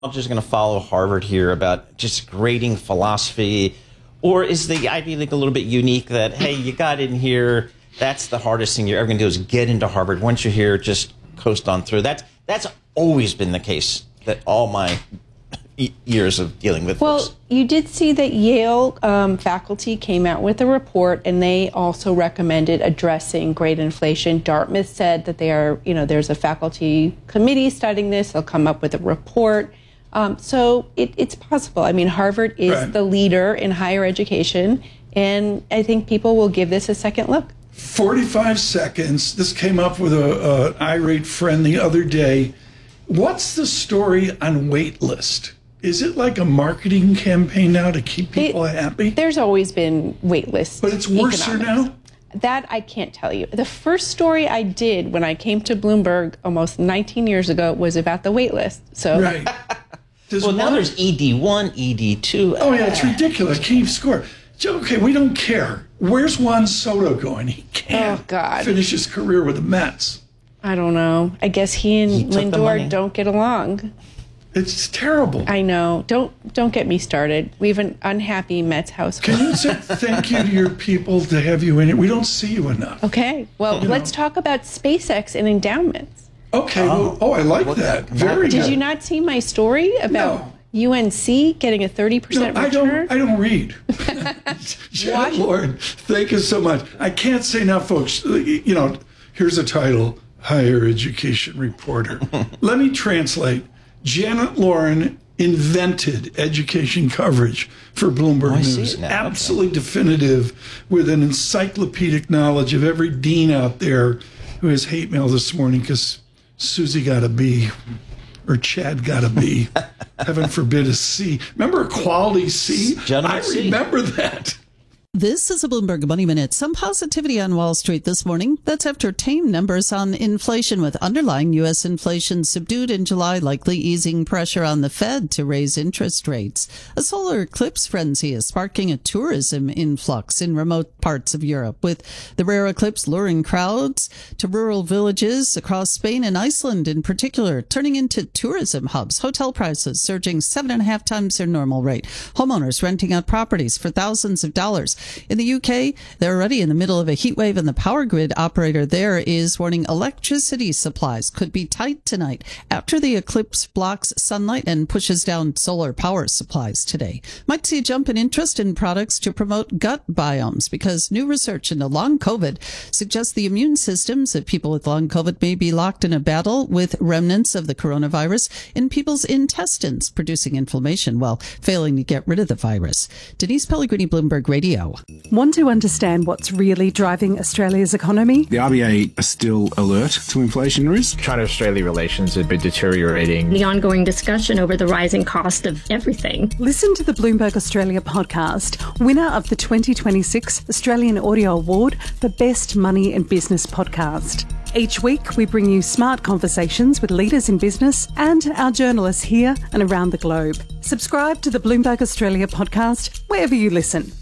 I'm just going to follow Harvard here about just grading philosophy? Or is the Ivy League a little bit unique that, hey, you got in here, that's the hardest thing you're ever going to do is get into Harvard. Once you're here, just coast on through. That's always been the case that all my years of dealing with Well, folks. you did see that Yale faculty came out with a report, and they also recommended addressing grade inflation. Dartmouth said that there's a faculty committee studying this. They'll come up with a report. So it's possible. I mean, Harvard is the leader in higher education, and I think people will give this a second look. 45 seconds. This came up with an irate friend the other day. What's the story on waitlist? Is it like a marketing campaign now to keep people happy? There's always been waitlist. But it's worse now? That I can't tell you. The first story I did when I came to Bloomberg almost 19 years ago was about the waitlist. So right. Now there's ED1, ED2. Oh, yeah, it's ridiculous. Keep score. Okay, we don't care. Where's Juan Soto going? He can't finish his career with the Mets. I don't know. I guess he and Lindor don't get along. It's terrible. I know. Don't get me started. We have an unhappy Mets household. Can you say thank you to your people to have you in it? We don't see you enough. Okay. Well, let's talk about SpaceX and endowments. Okay. I like that. Very good. Did you not see my story about UNC getting a 30% return? I don't read. Janet Lauren, thank you so much. I can't say enough, folks. Here's a title, Higher Education Reporter. Let me translate. Janet Lauren invented education coverage for Bloomberg News. Absolutely definitive, with an encyclopedic knowledge of every dean out there who has hate mail this morning because Susie got a B or Chad got a B. Heaven forbid a C. Remember a quality C? I remember that. This is a Bloomberg Money Minute. Some positivity on Wall Street this morning. That's after tame numbers on inflation, with underlying U.S. inflation subdued in July, likely easing pressure on the Fed to raise interest rates. A solar eclipse frenzy is sparking a tourism influx in remote parts of Europe, with the rare eclipse luring crowds to rural villages across Spain and Iceland in particular, turning into tourism hubs. Hotel prices surging 7.5 times their normal rate. Homeowners renting out properties for thousands of dollars. In the UK, they're already in the middle of a heat wave, and the power grid operator there is warning electricity supplies could be tight tonight after the eclipse blocks sunlight and pushes down solar power supplies today. Might see a jump in interest in products to promote gut biomes, because new research into long COVID suggests the immune systems of people with long COVID may be locked in a battle with remnants of the coronavirus in people's intestines, producing inflammation while failing to get rid of the virus. Denise Pellegrini, Bloomberg Radio. Want to understand what's really driving Australia's economy? The RBA are still alert to inflation risk. China-Australia relations have been deteriorating. The ongoing discussion over the rising cost of everything. Listen to the Bloomberg Australia podcast, winner of the 2026 Australian Audio Award for Best Money and Business Podcast. Each week, we bring you smart conversations with leaders in business and our journalists here and around the globe. Subscribe to the Bloomberg Australia podcast wherever you listen.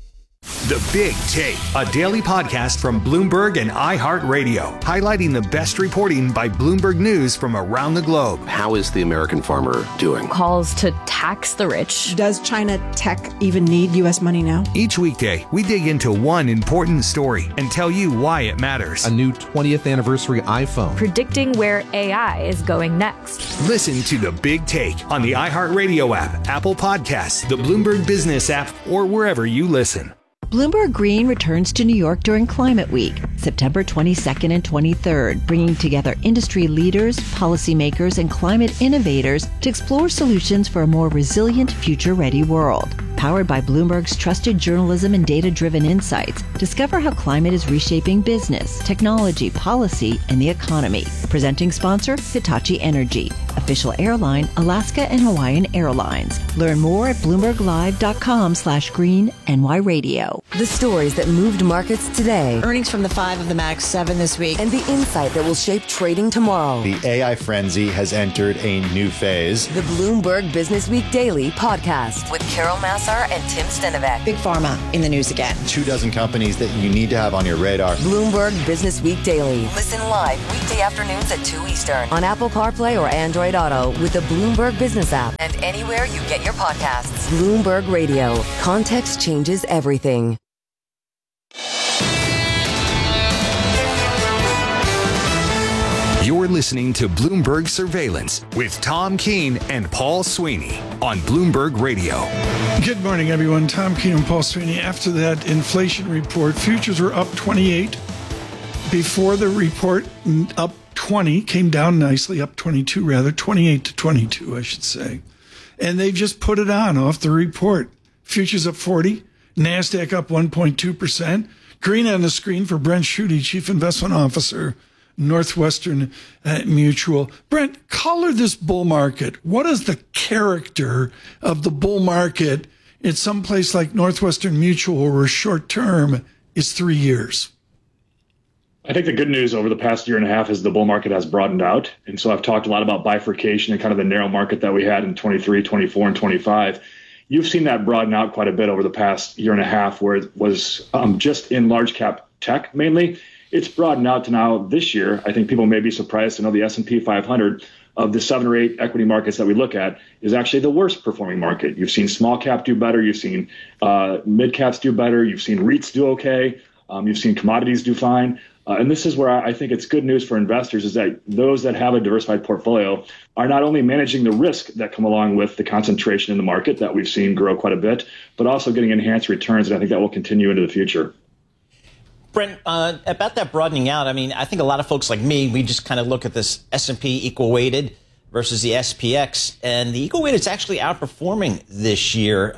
The Big Take, a daily podcast from Bloomberg and iHeartRadio, highlighting the best reporting by Bloomberg News from around the globe. How is the American farmer doing? Calls to tax the rich. Does China tech even need U.S. money now? Each weekday, we dig into one important story and tell you why it matters. A new 20th anniversary iPhone. Predicting where AI is going next. Listen to The Big Take on the iHeartRadio app, Apple Podcasts, the Bloomberg Business app, or wherever you listen. Bloomberg Green returns to New York during Climate Week, September 22nd and 23rd, bringing together industry leaders, policymakers, and climate innovators to explore solutions for a more resilient, future-ready world. Powered by Bloomberg's trusted journalism and data-driven insights, discover how climate is reshaping business, technology, policy, and the economy. Presenting sponsor, Hitachi Energy. Official airline, Alaska and Hawaiian Airlines. Learn more at BloombergLive.com/green-NY-radio. The stories that moved markets today. Earnings from the 5 of the Max 7 this week. And the insight that will shape trading tomorrow. The AI frenzy has entered a new phase. The Bloomberg Business Week Daily podcast with Carol Massey Broussard and Tim Stenovec. Big Pharma in the news again. 24 companies that you need to have on your radar. Bloomberg Business Week Daily. Listen live weekday afternoons at 2 Eastern on Apple CarPlay or Android Auto with the Bloomberg Business app and anywhere you get your podcasts. Bloomberg Radio. Context changes everything. You're listening to Bloomberg Surveillance with Tom Keene and Paul Sweeney on Bloomberg Radio. Good morning, everyone. Tom Keene and Paul Sweeney. After that inflation report, futures were up 28. Before the report, up 20, came down nicely, up 22 rather, 28 to 22, I should say. And they just put it on off the report. Futures up 40, NASDAQ up 1.2%. Green on the screen for Brent Schutte, Chief Investment Officer, Northwestern Mutual. Brent, color this bull market. What is the character of the bull market in some place like Northwestern Mutual where short term is 3 years? I think the good news over the past year and a half is the bull market has broadened out. And so I've talked a lot about bifurcation and kind of the narrow market that we had in 23, 24, and 25. You've seen that broaden out quite a bit over the past year and a half, where it was just in large cap tech mainly. It's broadened out to now this year. I think people may be surprised to know the S&P 500 of the 7 or 8 equity markets that we look at is actually the worst performing market. You've seen small cap do better. You've seen mid caps do better. You've seen REITs do okay. You've seen commodities do fine. And this is where I think it's good news for investors, is that those that have a diversified portfolio are not only managing the risk that come along with the concentration in the market that we've seen grow quite a bit, but also getting enhanced returns. And I think that will continue into the future. Brent, about that broadening out, I mean, I think a lot of folks like me, we just kind of look at this S&P equal weighted versus the SPX, and the equal weighted is actually outperforming this year.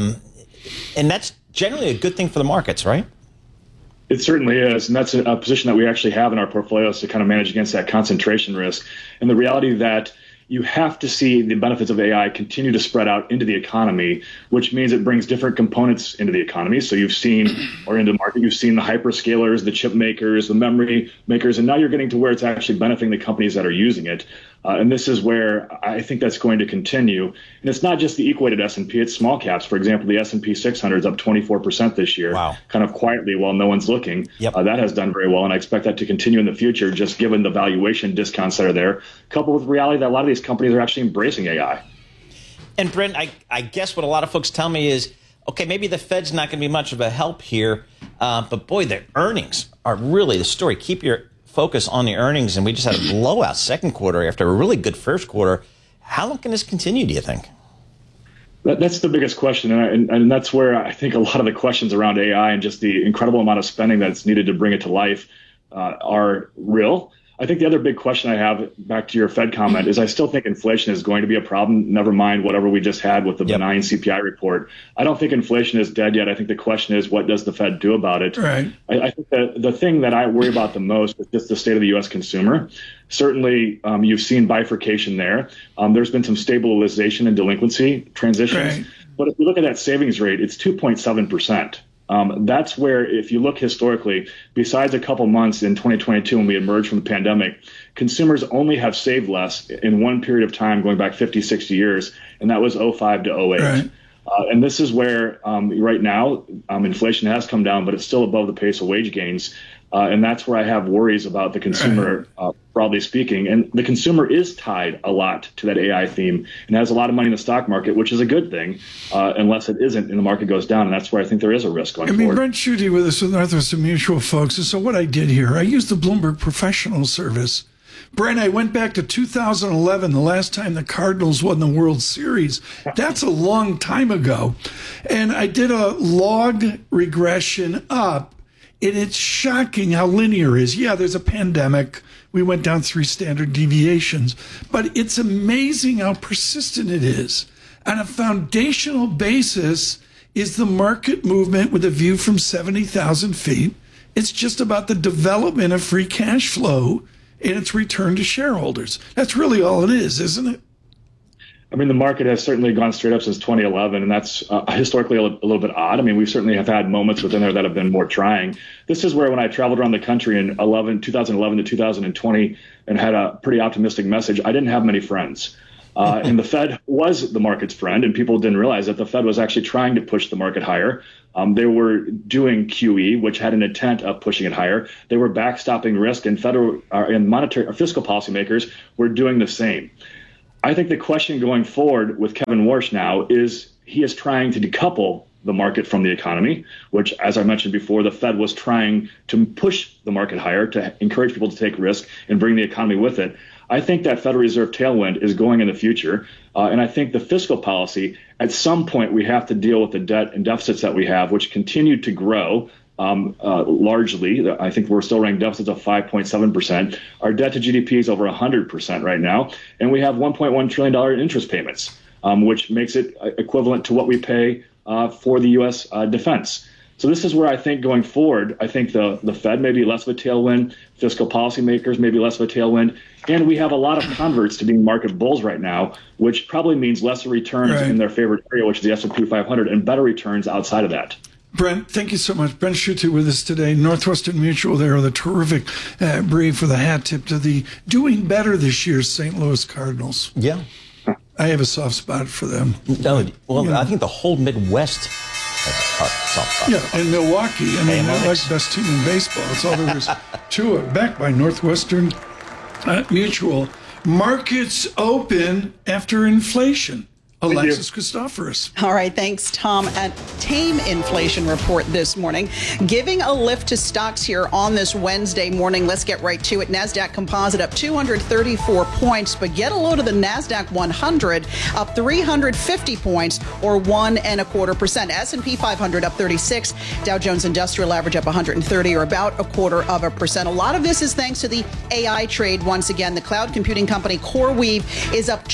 And that's generally a good thing for the markets, right? It certainly is. And that's a position that we actually have in our portfolios to kind of manage against that concentration risk. And the reality that you have to see the benefits of AI continue to spread out into the economy, which means it brings different components into the economy. So you've seen, or into the market, you've seen the hyperscalers, the chip makers, the memory makers, and now you're getting to where it's actually benefiting the companies that are using it. And this is where I think that's going to continue. And it's not just the equal-weighted S&P, it's small caps. For example, the S&P 600 is up 24% this year, kind of quietly while no one's looking. That has done very well, and I expect that to continue in the future, just given the valuation discounts that are there, coupled with the reality that a lot of these companies are actually embracing AI. And Brent, I guess what a lot of folks tell me is, okay, maybe the Fed's not going to be much of a help here, but boy, their earnings are really the story. Keep your focus on the earnings, and we just had a blowout second quarter after a really good first quarter. How long can this continue, do you think? That's the biggest question, and that's where I think a lot of the questions around AI and just the incredible amount of spending that's needed to bring it to life are real. I think the other big question I have, back to your Fed comment, is I still think inflation is going to be a problem, never mind whatever we just had with the benign CPI report. I don't think inflation is dead yet. I think the question is, what does the Fed do about it? Right. I think that the thing that I worry about the most is just the state of the U.S. consumer. Certainly, you've seen bifurcation there. There's been some stabilization in delinquency transitions. Right. But if you look at that savings rate, it's 2.7%. That's where, if you look historically, besides a couple months in 2022 when we emerged from the pandemic, consumers only have saved less in one period of time going back 50, 60 years, and that was 05 to 08. Right. And this is where right now inflation has come down, but it's still above the pace of wage gains. And that's where I have worries about the consumer, broadly speaking. And the consumer is tied a lot to that AI theme and has a lot of money in the stock market, which is a good thing, unless it isn't and the market goes down. And that's where I think there is a risk going forward. Brent Schutte with us with Northwestern Mutual, folks. And so what I did here, I used the Bloomberg Professional Service. Brent, I went back to 2011, the last time the Cardinals won the World Series. That's a long time ago. And I did a log regression up. And it's shocking how linear it is. Yeah, there's a pandemic. We went down 3 standard deviations. But it's amazing how persistent it is. On a foundational basis is the market movement with a view from 70,000 feet. It's just about the development of free cash flow and its return to shareholders. That's really all it is, isn't it? I mean, the market has certainly gone straight up since 2011, and that's historically a little bit odd. I mean, we certainly have had moments within there that have been more trying. This is where when I traveled around the country in 2011 to 2020 and had a pretty optimistic message, I didn't have many friends. And the Fed was the market's friend, and people didn't realize that the Fed was actually trying to push the market higher. They were doing QE, which had an intent of pushing it higher. They were backstopping risk, and federal and monetary or fiscal policymakers were doing the same. I think the question going forward with Kevin Warsh now is he is trying to decouple the market from the economy, which, as I mentioned before, the Fed was trying to push the market higher to encourage people to take risk and bring the economy with it. I think that Federal Reserve tailwind is going in the future. And I think the fiscal policy, at some point, we have to deal with the debt and deficits that we have, which continue to grow largely. I think we're still running deficits of 5.7%. Our debt to GDP is over 100% right now. And we have $1.1 trillion in interest payments, which makes it equivalent to what we pay for the U.S. defense. So this is where I think going forward, I think the Fed may be less of a tailwind, fiscal policymakers may be less of a tailwind, and we have a lot of converts to being market bulls right now, which probably means lesser returns in their favorite area, which is the S&P 500, and better returns outside of that. Brent, thank you so much. Brent Schutte with us today. Northwestern Mutual there with a terrific brief with a hat tip to the doing better this year's St. Louis Cardinals. Yeah. I have a soft spot for them. No, well, I think the whole Midwest has a soft spot. Yeah, and Milwaukee. I mean, they're like the best team in baseball. That's all there is to it. Backed by Northwestern Mutual. Markets open after inflation. Alexis Christoforous. All right, thanks, Tom. A tame inflation report this morning, giving a lift to stocks here on this Wednesday morning. Let's get right to it. NASDAQ Composite up 234 points, but get a load of the NASDAQ 100 up 350 points, or 1.25%. S&P 500 up 36. Dow Jones Industrial Average up 130, or about 0.25%. A lot of this is thanks to the AI trade. Once again, the cloud computing company CoreWeave is up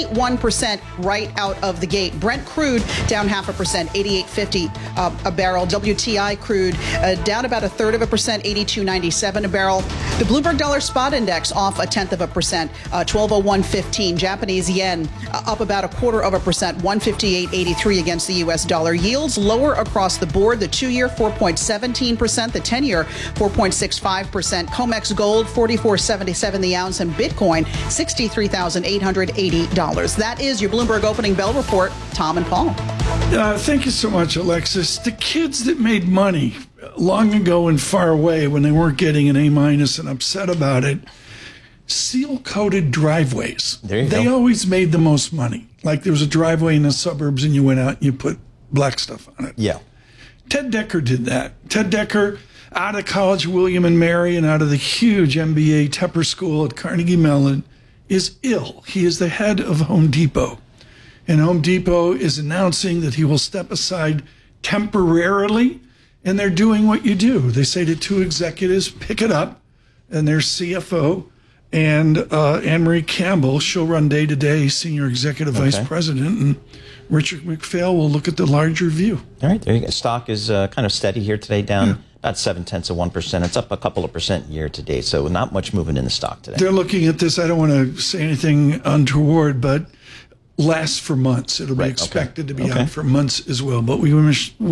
21% right out of the gate. Brent crude down 0.5%, 88.50 a barrel. WTI crude down about 1/3%, 82.97 a barrel. The Bloomberg Dollar Spot Index off 0.1%, 1201.15. Japanese yen up about 0.25%, 158.83 against the U.S. dollar. Yields lower across the board. The 2-year 4.17%, the 10-year 4.65%. COMEX gold 44.77 the ounce, and Bitcoin $63,880. That is your Bloomberg Opening Bell Report. Tom and Paul. Thank you so much, Alexis. The kids that made money long ago and far away when they weren't getting an A- and upset about it, seal-coated driveways. There you they go. always made the most money. Like there was a driveway in the suburbs and you went out and you put black stuff on it. Yeah. Ted Decker did that. Ted Decker, out of College William and Mary and out of the huge MBA Tepper School at Carnegie Mellon, is ill. He is the head of Home Depot. And Home Depot is announcing that he will step aside temporarily, and they're doing what you do. They say to two executives, pick it up, and their CFO and Anne-Marie Campbell, she'll run day-to-day senior executive vice president, and Richard McPhail will look at the larger view. All right, there you go. Stock is kind of steady here today, down about 0.7%. It's up a couple of percent year to date, so not much movement in the stock today. They're looking at this. I don't want to say anything untoward, but lasts for months. It'll be expected to be out for months as well. But we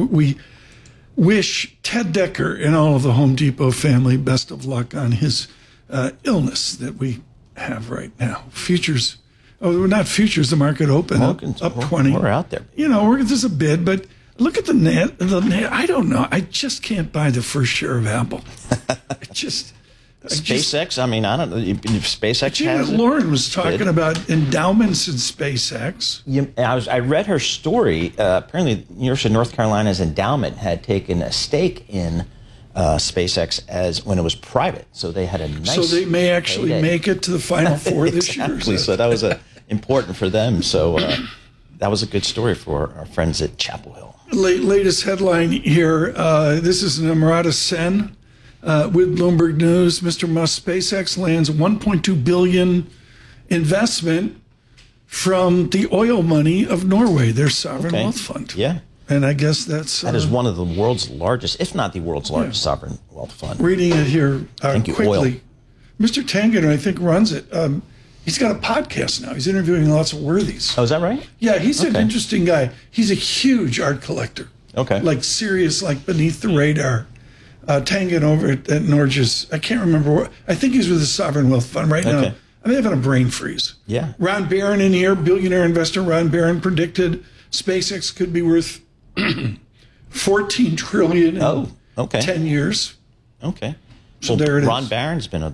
wish Ted Decker and all of the Home Depot family best of luck on his illness that we have right now. Futures, not futures, the market open up 20. We're out there. You know, there's a bid, but look at the net. I don't know. I just can't buy the first share of Apple. SpaceX, I mean, I don't know if SpaceX Janet has it. Lauren was talking about endowments in SpaceX. I read her story. Apparently, the University of North Carolina's endowment had taken a stake in SpaceX as when it was private. So they had a nice. So they may actually payday. make it to the Final Four this year. Exactly. So that was important for them. So that was a good story for our friends at Chapel Hill. Latest headline here. This is Namrata Sen. With Bloomberg News, Mr. Musk, SpaceX lands $1.2 billion investment from the oil money of Norway, their sovereign wealth fund. Yeah. And I guess that is one of the world's largest, if not the world's largest sovereign wealth fund. Reading it here quickly. Oil. Mr. Tangener, I think, runs it. He's got a podcast now. He's interviewing lots of worthies. Oh, is that right? Yeah, he's an interesting guy. He's a huge art collector. Okay. Like serious, like beneath the radar. Tangen over at Norges, I can't remember. I think he's with the Sovereign Wealth Fund right now. I'm having a brain freeze. Yeah. Ron Barron in here, billionaire investor Ron Barron predicted SpaceX could be worth $14 trillion in 10 years. Okay. So there it is. Ron Barron's been a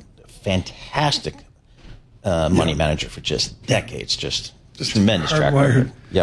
fantastic money manager for just decades, just tremendous track record. Hardwired. Yeah.